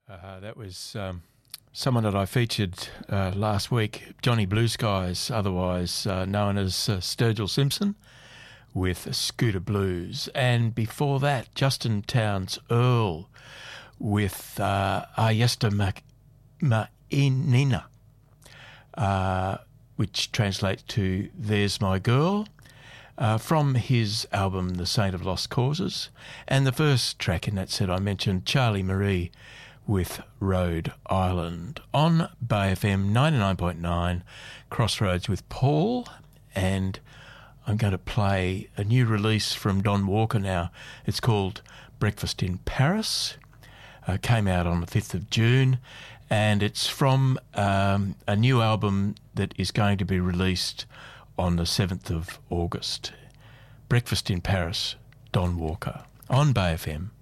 That was someone that I featured last week, Johnny Blue Skies, otherwise known as Sturgill Simpson, with Scooter Blues. And before that, Justin Townes Earl with Ayesta Ma'inina, which translates to There's My Girl, from his album The Saint of Lost Causes. And the first track in that set I mentioned, Charlie Marie with Rhode Island, on Bay FM 99.9, Crossroads with Paul. And I'm going to play a new release from Don Walker now. It's called Breakfast in Paris. Came out on the 5th of June, and it's from a new album that is going to be released on the 7th of August. Breakfast in Paris, Don Walker, on Bay FM